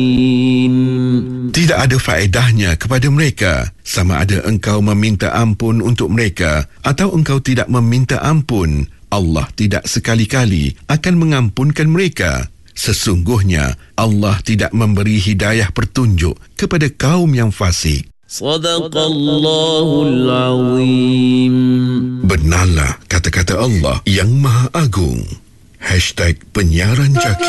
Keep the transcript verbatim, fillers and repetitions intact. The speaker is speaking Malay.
Tidak ada faedahnya kepada mereka sama ada engkau meminta ampun untuk mereka atau engkau tidak meminta ampun. Allah tidak sekali-kali akan mengampunkan mereka. Sesungguhnya Allah tidak memberi hidayah petunjuk kepada kaum yang fasik. Sadaqallahul Azim. Benarlah kata-kata Allah yang Maha Agung. Hashtag Penyiaran Jaki.